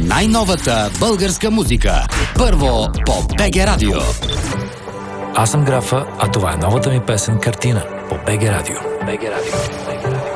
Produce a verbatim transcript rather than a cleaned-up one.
най-новата българска музика. Първо по БГ Радио. Аз съм Графа, а това е новата ми песен "Картина" по БГ Радио. БГ Радио.